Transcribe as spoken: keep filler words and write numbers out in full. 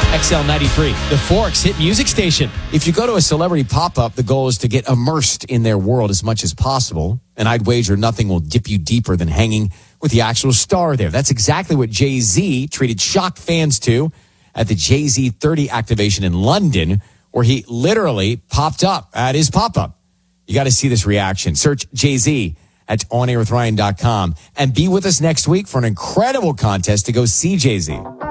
X L ninety-three, the Forks hit music station. If you go to a celebrity pop-up, the goal is to get immersed in their world as much as possible. And I'd wager nothing will dip you deeper than hanging with the actual star there. That's exactly what Jay-Z treated shocked fans to at the Jay-Z thirty activation in London, where he literally popped up at his pop-up. You got to see this reaction. Search Jay-Z at on air with ryan dot com and be with us next week for an incredible contest to go see Jay-Z.